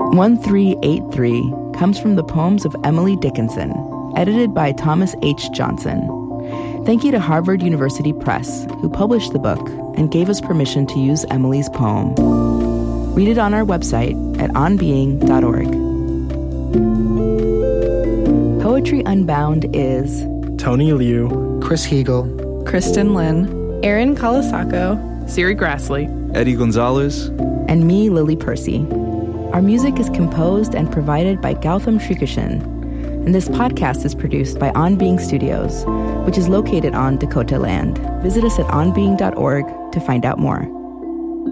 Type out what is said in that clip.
1383 comes from the poems of Emily Dickinson, edited by Thomas H. Johnson. Thank you to Harvard University Press, who published the book and gave us permission to use Emily's poem. Read it on our website at onbeing.org. Poetry Unbound is Tony Liu, Chris Heagle, Kristen Lynn, Aaron Kalasako, Siri Grassley, Eddie Gonzalez, and me, Lily Percy. Our music is composed and provided by Gautam Srikishan, and this podcast is produced by On Being Studios, which is located on Dakota land. Visit us at onbeing.org to find out more.